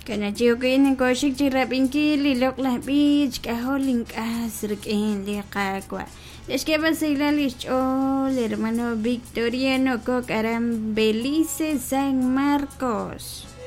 Kanachio kinin koshik chirapinki lok la bich kaholin kasrik en liqaqwa. Es que vacilalis hermano Victoriano Cocaram Belice San Marcos.